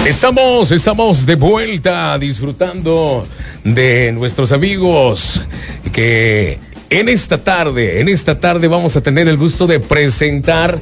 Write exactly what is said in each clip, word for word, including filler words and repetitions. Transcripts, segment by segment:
Estamos, estamos de vuelta disfrutando de nuestros amigos que en esta tarde, en esta tarde vamos a tener el gusto de presentar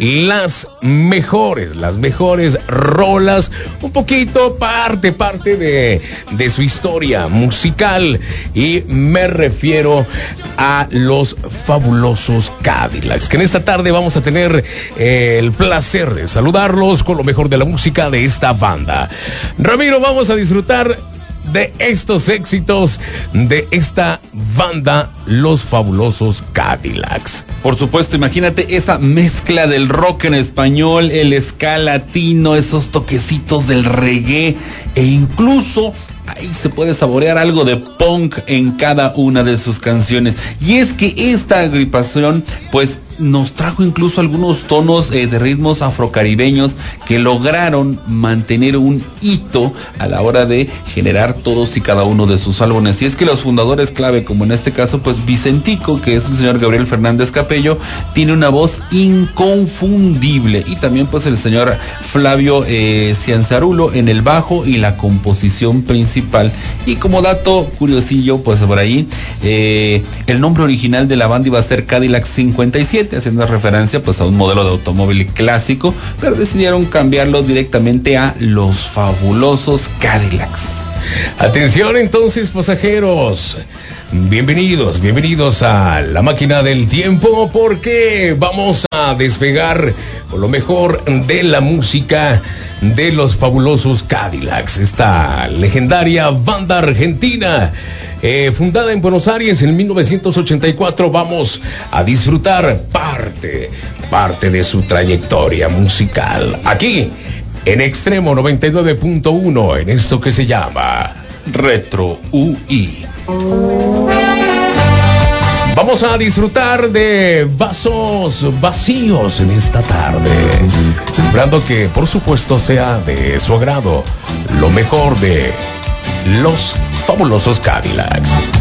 las mejores, las mejores rolas, un poquito parte, parte de, de su historia musical, y me refiero a los fabulosos Cadillacs, que en esta tarde vamos a tener eh, el placer de saludarlos con lo mejor de la música de esta banda. Ramiro, vamos a disfrutar de estos éxitos de esta banda, los fabulosos Cadillacs. Por supuesto, imagínate esa mezcla del rock en español, el ska latino, esos toquecitos del reggae, e incluso ahí se puede saborear algo de punk en cada una de sus canciones. Y es que esta agrupación pues nos trajo incluso algunos tonos eh, de ritmos afrocaribeños que lograron mantener un hito a la hora de generar todos y cada uno de sus álbumes. Y es que los fundadores clave, como en este caso pues Vicentico, que es el señor Gabriel Fernández Capello, tiene una voz inconfundible, y también pues el señor Flavio eh, Cianzarulo en el bajo y la composición principal. Y como dato curiosillo pues por ahí, eh, el nombre original de la banda iba a ser Cadillac cincuenta y siete, haciendo referencia pues a un modelo de automóvil clásico, pero decidieron cambiarlo directamente a los fabulosos Cadillacs. Atención entonces, pasajeros, bienvenidos, bienvenidos a la máquina del tiempo, porque vamos a despegar con lo mejor de la música de los fabulosos Cadillacs, esta legendaria banda argentina. Eh, fundada en Buenos Aires en mil novecientos ochenta y cuatro, vamos a disfrutar parte, parte de su trayectoria musical, aquí en Extremo noventa y nueve punto uno, en esto que se llama Retro U I. Vamos a disfrutar de Vasos Vacíos en esta tarde, esperando que por supuesto sea de su agrado lo mejor de los fabulosos Cadillacs.